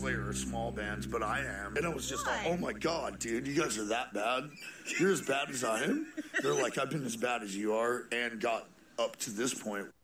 player of small bands, but I am. And I was just like, oh my God, dude, you guys are that bad? You're as bad as I am? They're like, I've been as bad as you are and got up to this point.